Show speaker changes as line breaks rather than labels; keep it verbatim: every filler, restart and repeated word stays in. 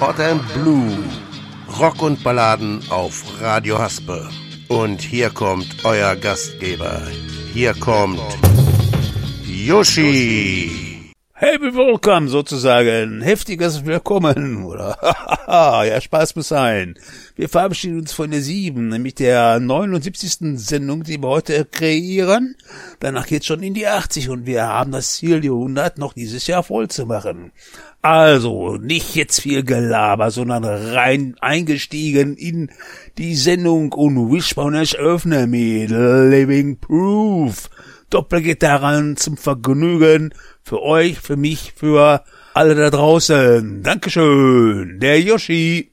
Hot and Blue. Rock und Balladen auf Radio Haspe. Und hier kommt euer Gastgeber. Hier kommt Yoshi.
Happy Welcome sozusagen, heftiges Willkommen, oder? Ja, Spaß muss sein. Wir verabschieden uns von der sieben, nämlich der neunundsiebzigsten Sendung, die wir heute kreieren. Danach geht's schon in die achtzig und wir haben das Ziel, die hundert noch dieses Jahr voll zu machen. Also, nicht jetzt viel Gelaber, sondern rein eingestiegen in die Sendung und Wishbone ich öffne mit Living Proof. Doppelgitarren zum Vergnügen für euch, für mich, für alle da draußen. Dankeschön, der Yoshi.